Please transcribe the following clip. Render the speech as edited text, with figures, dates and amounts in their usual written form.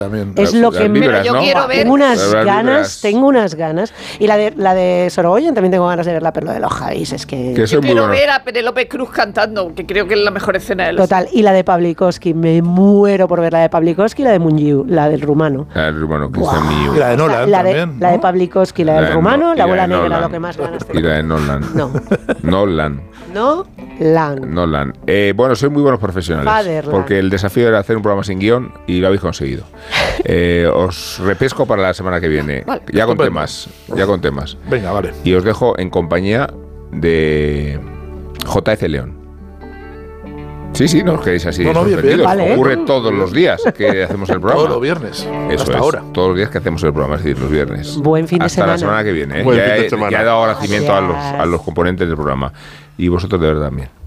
También. Es lo que víveras, ¿no? yo quiero ver. Tengo unas ganas. Y la de Sorogoyen también tengo ganas de verla, pero lo de los Javis es que Yo quiero ver a Penélope Cruz cantando, que creo que es la mejor escena de los... Total, y la de Pawlikowski, me muero por ver la de Pawlikowski y la de Mungiu, la del rumano. La del rumano, Cristian Miu. Y la de Nolan también, La de Pawlikowski, la del rumano, la bola negra, Nolan. lo que más ganas tengo. Y la de Nolan. No. Nolan. Bueno, sois muy buenos profesionales. Fatherland. Porque el desafío era hacer un programa sin guión y lo habéis conseguido. Os repesco para la semana que viene. Vale. Ya con temas. Venga, vale. Y os dejo en compañía de J.F. León. Sí, no os quedéis así No, bien, sorprendidos. vale. Ocurre todos los días que hacemos el programa. Todos los viernes. Eso hasta es, ahora. todos los días que hacemos el programa, es decir, los viernes. Buen fin de Hasta semana. la semana que viene. Buen Ya fin de he semana. dado agradecimiento Gracias. a los componentes del programa. Y vosotros de verdad también.